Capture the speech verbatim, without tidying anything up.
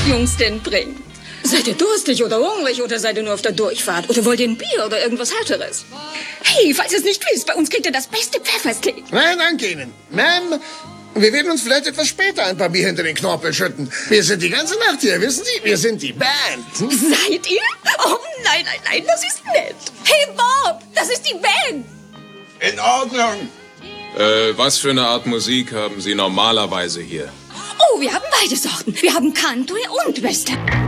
Jungs denn bringt. Seid ihr durstig oder hungrig oder seid ihr nur auf der Durchfahrt? Oder wollt ihr ein Bier oder irgendwas Härteres? Hey, falls ihr es nicht wisst, bei uns kriegt ihr das beste Pfeffersteak. Nein, danke Ihnen. Ma'am, wir werden uns vielleicht etwas später ein paar Bier hinter den Knorpel schütten. Wir sind die ganze Nacht hier, wissen Sie? Wir sind die Band. Hm? Seid ihr? Oh, nein, nein, nein, das ist nett. Hey, Bob, das ist die Band. In Ordnung. Äh, was für eine Art Musik haben Sie normalerweise hier? Oh, wir haben beide Sorten. Wir haben Country und Western.